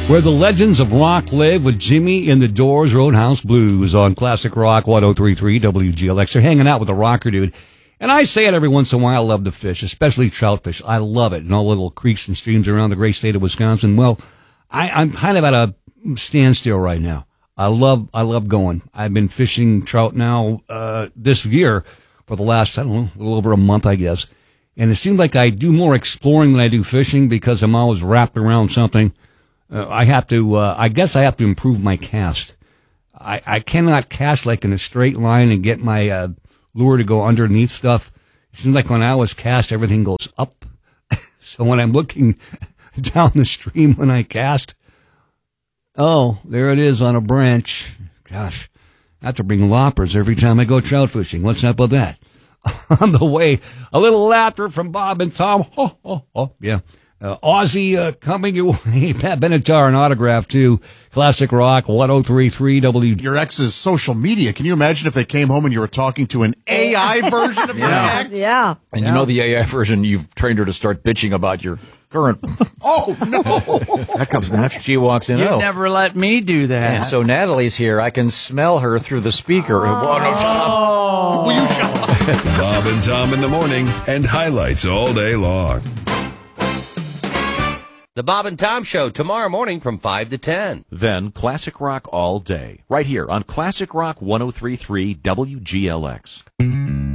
Where the legends of rock live with Jimmy in the Doors Roadhouse Blues on Classic Rock 103.3 WGLX. They're hanging out with a rocker dude. And I say it every once in a while, I love to fish, especially trout fish. I love it. And all the little creeks and streams around the great state of Wisconsin. Well, I'm kind of at a standstill right now. I love going. I've been fishing trout now, this year for the last, I don't know, a little over a month, I guess. And it seems like I do more exploring than I do fishing because I'm always wrapped around something. I guess I have to improve my cast. I cannot cast like in a straight line and get my lure to go underneath stuff. It seems like when I always cast, everything goes up. So when I'm looking down the stream when I cast, oh, there it is on a branch. Gosh, I have to bring loppers every time I go trout fishing. What's up with that? On the way, a little laughter from Bob and Tom. Yeah. Aussie coming your way. Pat Benatar, an autograph too. Classic Rock 103.3 W. Your ex's social media. Can you imagine if they came home and you were talking to an AI version of your ex? Yeah. And you know the AI version, you've trained her to start bitching about your current. Oh, no. That comes natural. She walks in. You never let me do that. And so Natalie's here. I can smell her through the speaker. Oh, no, shut up. Will you shut up? Bob and Tom in the morning and highlights all day long. The Bob and Tom Show tomorrow morning from 5 to 10. Then Classic Rock all day, right here on Classic Rock 103.3 WGLX.